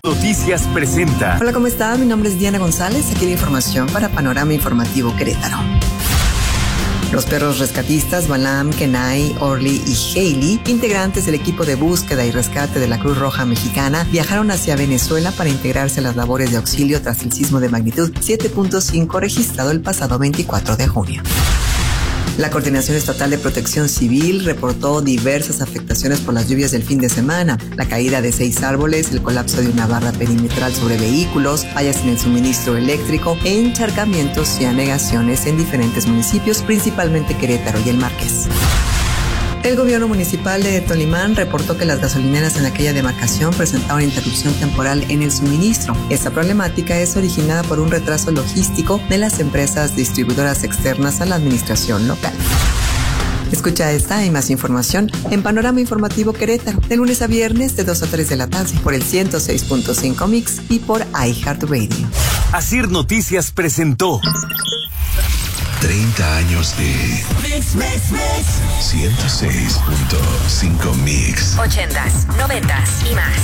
Noticias presenta. Hola, ¿cómo está? Mi nombre es Diana González. Aquí la información para Panorama Informativo Querétaro. Los perros rescatistas Balaam, Kenai, Orly y Hailey, integrantes del equipo de búsqueda y rescate de la Cruz Roja Mexicana, viajaron hacia Venezuela para integrarse a las labores de auxilio tras el sismo de magnitud 7.5 registrado el pasado 24 de junio. La Coordinación Estatal de Protección Civil reportó diversas afectaciones por las lluvias del fin de semana, la caída de 6 árboles, el colapso de una barra perimetral sobre vehículos, fallas en el suministro eléctrico e encharcamientos y anegaciones en diferentes municipios, principalmente Querétaro y El Marqués. El gobierno municipal de Tolimán reportó que las gasolineras en aquella demarcación presentaron interrupción temporal en el suministro. Esta problemática es originada por un retraso logístico de las empresas distribuidoras externas a la administración local. Escucha esta y más información en Panorama Informativo Querétaro, de lunes a viernes de 2 a 3 de la tarde, por el 106.5 Mix y por iHeartRadio. Asir Noticias presentó 30 años de 106.5 Mix. 80s, 90s y más.